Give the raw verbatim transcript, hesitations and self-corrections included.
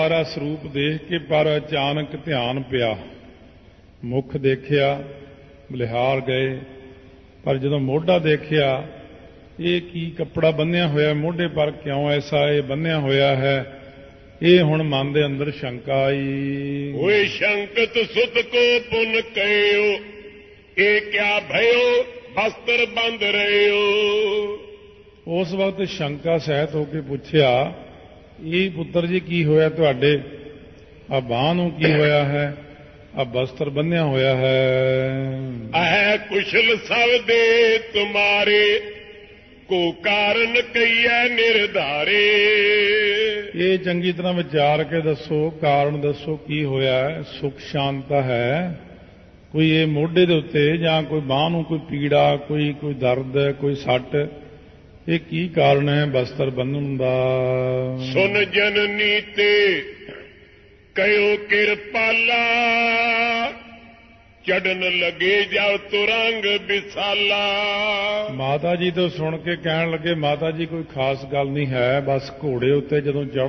ਸਾਰਾ ਸਰੂਪ ਦੇਖ ਕੇ ਪਰ ਅਚਾਨਕ ਧਿਆਨ ਪਿਆ। ਮੁੱਖ ਦੇਖਿਆ, ਬਲਿਹਾਰ ਗਏ, ਪਰ ਜਦੋਂ ਮੋਢਾ ਦੇਖਿਆ, ਇਹ ਕੀ ਕੱਪੜਾ ਬੰਨਿਆ ਹੋਇਆ ਮੋਢੇ ਪਰ, ਕਿਉਂ ਐਸਾ ਇਹ ਬੰਨਿਆ ਹੋਇਆ ਹੈ? ਇਹ ਹੁਣ ਮਨ ਦੇ ਅੰਦਰ ਸ਼ੰਕਾ ਆਈ। ਓਏ ਸ਼ੰਕਤ ਸੁਤ ਕੋ ਪੁਨ ਕਹਿਓ, ਇਹ ਕਿਆ ਭਇਓ ਬਸਤਰ ਬੰਦ ਰਹਿਓ। ਉਸ ਵਕਤ ਸ਼ੰਕਾ ਸਹਿਤ ਹੋ ਕੇ ਪੁੱਛਿਆ, ਇਹ ਪੁੱਤਰ ਜੀ ਕੀ ਹੋਇਆ ਤੁਹਾਡੇ? ਆ ਬਾਂਹ ਨੂੰ ਕੀ ਹੋਇਆ ਹੈ? ਆ ਬਸਤਰ ਬੰਨਿਆ ਹੋਇਆ ਹੈ। ਅਹ ਕੁਸ਼ਲ ਸਭ ਦੇ ਤੁਮਾਰੇ, ਕੋ ਕਾਰਨ ਕਈਐ ਨਿਰਧਾਰੇ। ਇਹ ਚੰਗੀ ਤਰ੍ਹਾਂ ਵਿਚਾਰ ਕੇ ਦੱਸੋ, ਕਾਰਨ ਦੱਸੋ ਕੀ ਹੋਇਆ। ਸੁਖ ਸ਼ਾਂਤਾ ਹੈ ਕੋਈ ਇਹ ਮੋਢੇ ਦੇ ਉੱਤੇ, ਜਾਂ ਕੋਈ ਬਾਂਹ ਨੂੰ ਕੋਈ ਪੀੜਾ, ਕੋਈ ਕੋਈ ਦਰਦ, ਕੋਈ ਸੱਟ, ਇਹ ਕੀ ਕਾਰਨ ਹੈ ਬਸਤਰ ਬੰਨ੍ਹਣ ਦਾ? ਸੁਨ ਜਨਨੀ ਤੇ ਕਹਿਓ ਕਿਰਪਾਲਾ, ਚੜਨ ਲਗੇ ਜਾਓ ਤੁਰੰਗ ਵਿਸਾਲਾ। ਮਾਤਾ ਜੀ ਤੋਂ ਸੁਣ ਕੇ ਕਹਿਣ ਲੱਗੇ, ਮਾਤਾ ਜੀ ਕੋਈ ਖਾਸ ਗੱਲ ਨਹੀਂ ਹੈ, ਬਸ ਘੋੜੇ ਉੱਤੇ ਜਦੋਂ ਚੜ੍ਹ